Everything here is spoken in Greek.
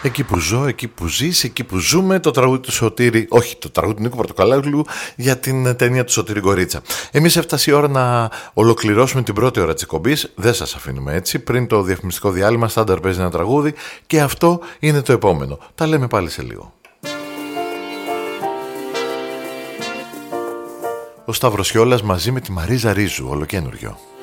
Εκεί που ζω, εκεί που ζεις, εκεί που ζούμε, το τραγούδι του Σωτήρη, όχι το τραγούδι του Νίκου Πορτοκαλάγλου για την ταινία του Σωτήρη Γκορίτσα. Εμείς έφτασε η ώρα να ολοκληρώσουμε την πρώτη ώρα της εκπομπής. Δεν σας αφήνουμε έτσι. Πριν το διαφημιστικό διάλειμμα, στάνταρ παίζει ένα τραγούδι και αυτό είναι το επόμενο. Τα λέμε πάλι σε λίγο. Ο Σταύρος Σιόλας μαζί με τη Μαρίζα Ρίζου, ολοκαίνουργιο.